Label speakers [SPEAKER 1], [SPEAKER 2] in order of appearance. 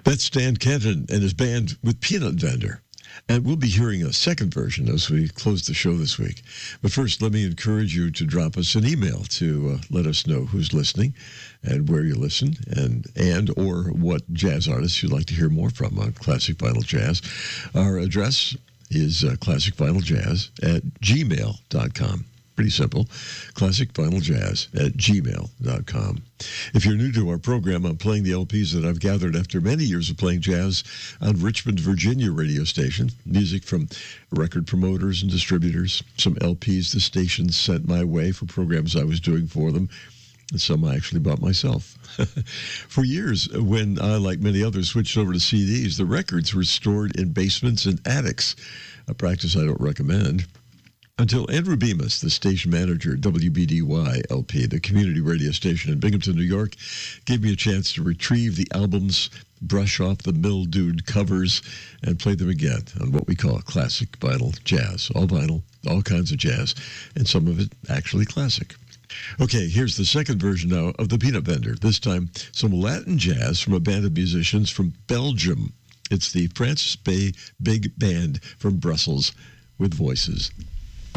[SPEAKER 1] That's Stan Kenton and his band with Peanut Vendor. And we'll be hearing a second version as we close the show this week. But first, let me encourage you to drop us an email to let us know who's listening and where you listen and or what jazz artists you'd like to hear more from on Classic Vinyl Jazz. Our address is classicvinyljazz@gmail.com. Pretty simple. classicvinyljazz@gmail.com. If you're new to our program, I'm playing the LPs that I've gathered after many years of playing jazz on Richmond, Virginia radio station. Music from record promoters and distributors. Some LPs the stations sent my way for programs I was doing for them. And some I actually bought myself. For years, when I, like many others, switched over to CDs, the records were stored in basements and attics, a practice I don't recommend. Until Andrew Bemis, the station manager at WBDY LP, the community radio station in Binghamton, New York, gave me a chance to retrieve the albums, brush off the mildewed covers, and play them again on what we call classic vinyl jazz. All vinyl, all kinds of jazz, and some of it actually classic. Okay, here's the second version now of the Peanut Vendor. This time, some Latin jazz from a band of musicians from Belgium. It's the Francis Bay Big Band from Brussels with voices.